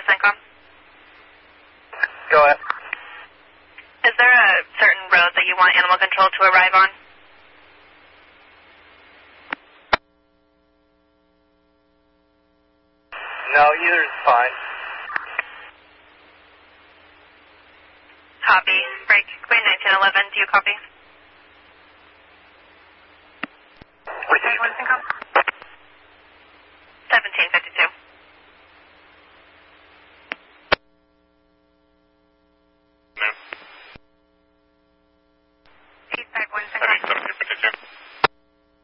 CENTCOM. Go ahead. Is there a certain road that you want animal control to arrive on? No, either is fine. Copy. Break. Queen 1911, do you copy? Received.